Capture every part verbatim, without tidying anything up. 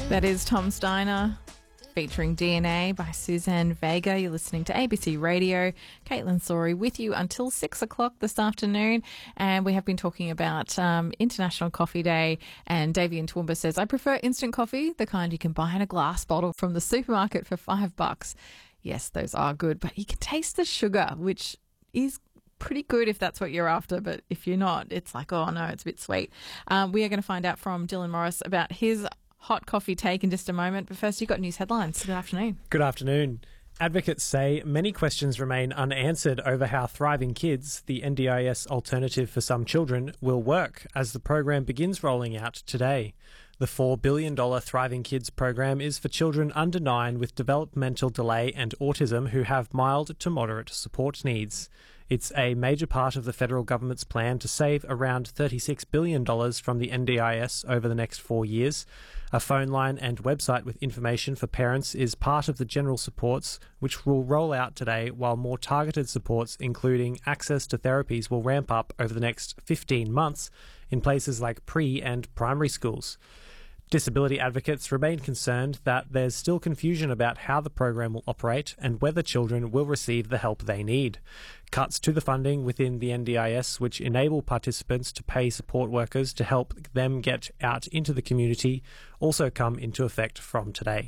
That is Tom Steiner featuring D N A by Suzanne Vega. You're listening to A B C Radio. Caitlin Sorey with you until six o'clock this afternoon. And we have been talking about um, International Coffee Day. And Davey in Toowoomba says, I prefer instant coffee, the kind you can buy in a glass bottle from the supermarket for five bucks. Yes, those are good, but you can taste the sugar, which is pretty good if that's what you're after, but if you're not, it's like, oh no, it's a bit sweet. Um, we are going to find out from Dylan Morris about his hot coffee take in just a moment, but first you've got news headlines. Good afternoon. Good afternoon. Advocates say many questions remain unanswered over how Thriving Kids, the N D I S alternative for some children, will work as the program begins rolling out today. The four billion dollars Thriving Kids program is for children under nine with developmental delay and autism who have mild to moderate support needs. It's a major part of the federal government's plan to save around thirty-six billion dollars from the N D I S over the next four years. A phone line and website with information for parents is part of the general supports, which will roll out today, while more targeted supports, including access to therapies, will ramp up over the next fifteen months in places like pre- and primary schools. Disability advocates remain concerned that there's still confusion about how the program will operate and whether children will receive the help they need. Cuts to the funding within the N D I S, which enable participants to pay support workers to help them get out into the community, also come into effect from today.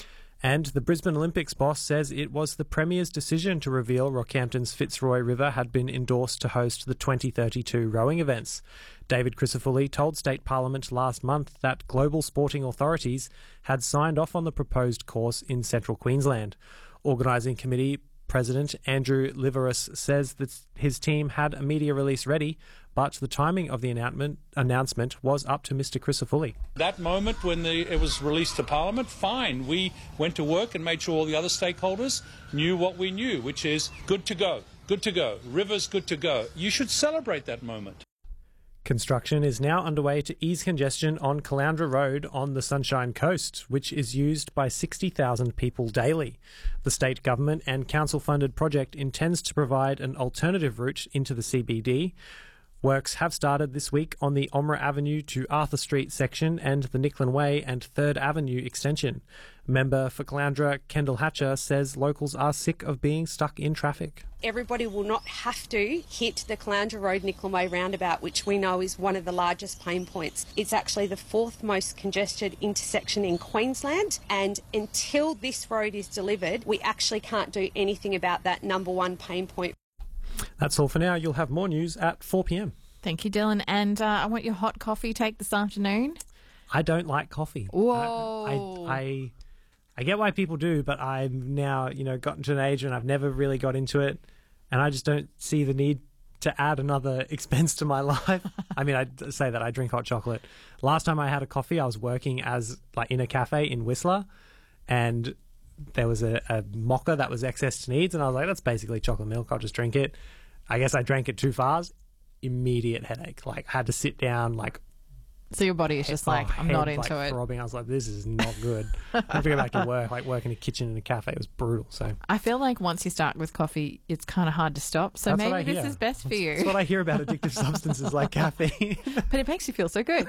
And the Brisbane Olympics boss says it was the Premier's decision to reveal Rockhampton's Fitzroy River had been endorsed to host the twenty thirty-two rowing events. David Crisafulli told State Parliament last month that global sporting authorities had signed off on the proposed course in central Queensland. Organising Committee President Andrew Liveris says that his team had a media release ready, but the timing of the announcement announcement was up to Mr Crisafulli. That moment when the, it was released to Parliament, fine. We went to work and made sure all the other stakeholders knew what we knew, which is good to go, good to go, River's good to go. You should celebrate that moment. Construction is now underway to ease congestion on Caloundra Road on the Sunshine Coast, which is used by sixty thousand people daily. The state government and council-funded project intends to provide an alternative route into the C B D. Works have started this week on the Omra Avenue to Arthur Street section and the Nicklin Way and third Avenue extension. Member for Caloundra, Kendall Hatcher, says locals are sick of being stuck in traffic. Everybody will not have to hit the Caloundra Road Nicklin Way roundabout, which we know is one of the largest pain points. It's actually the fourth most congested intersection in Queensland, and until this road is delivered, we actually can't do anything about that number one pain point. That's all for now. You'll have more news at four p m. Thank you, Dylan. And uh, I want your hot coffee take this afternoon. I don't like coffee. Whoa. I, I, I, I get why people do, but I've now, you know, gotten to an age and I've never really got into it, and I just don't see the need to add another expense to my life. I mean, I say that I drink hot chocolate. Last time I had a coffee, I was working as like in a cafe in Whistler, and there was a, a mocha that was excess to needs, and I was like, that's basically chocolate milk, I'll just drink it. I guess I drank it too fast. Immediate headache. Like, I had to sit down, like... So your body is just like, oh, I'm head, not into like, it. Throbbing. I was like, this is not good. I have to go back to work, like work in a kitchen in a cafe. It was brutal. So I feel like once you start with coffee, it's kind of hard to stop. So That's maybe this hear. is best for that's, you. That's what I hear about addictive substances like caffeine. But it makes you feel so good.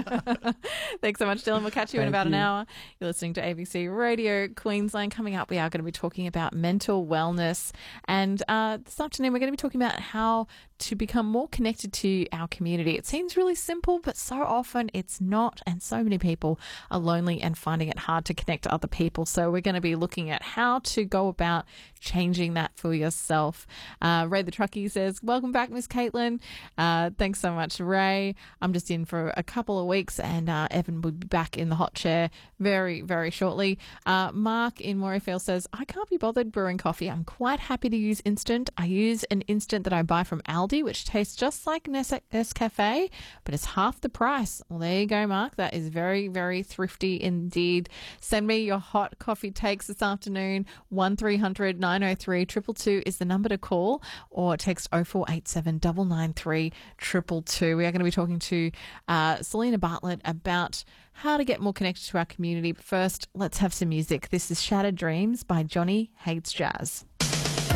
Thanks so much, Dylan. We'll catch you Thank in about you. an hour. You're listening to A B C Radio Queensland. Coming up, we are going to be talking about mental wellness. And uh, this afternoon, we're going to be talking about how to become more connected to our community. It seems really simple, but so often it's not. And so many people are lonely and finding it hard to connect to other people. So we're going to be looking at how to go about changing that for yourself. Uh, Ray the Truckie says, welcome back, Miss Caitlin. Uh, thanks so much, Ray. I'm just in for a couple of weeks, and uh, Evan will be back in the hot chair very, very shortly. Uh, Mark in Morayfield says, I can't be bothered brewing coffee. I'm quite happy to use instant. I use an instant that I buy from Aldi, which tastes just like Nes- Nescafe, but it's half the price. Well, there you go, Mark. That is very, very thrifty indeed. Send me your hot coffee takes this afternoon. one three hundred nine oh three two two two is the number to call, or text oh four eight seven nine nine three two two two. We are going to be talking to uh, Selena Bartlett about how to get more connected to our community. But first, let's have some music. This is Shattered Dreams by Johnny Hates Jazz.